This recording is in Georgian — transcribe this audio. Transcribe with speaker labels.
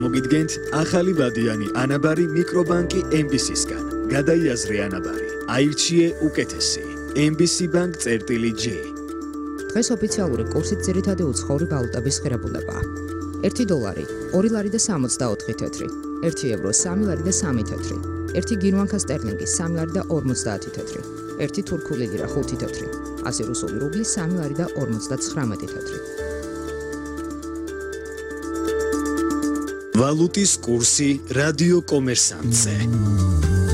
Speaker 1: მოგიდგენთ ახალი ვადიანი ანაბარი მიკრობანკი MBC-სგან. გადაიაზრე ანაბარი. აირჩიე უკეთესი. MBC Bank წერტილი G.
Speaker 2: დღეს ოფიციალური კურსით ძირითადი უცხოური ვალუტების ღირებულებაა. 1 დოლარი 2 ლარი და 64 თეთრი, 1 ევრო 3 ლარი და 3 თეთრი, 1 გირვანკა სტერლინგი 3 ლარი და 50 თეთრი, 1 თურქული ლირა 5 თეთრი, 100 რუსული რუბლი 3 ლარი და 59 თეთრი.
Speaker 1: ვალუტის კურსი რადიო კომერსანტზე.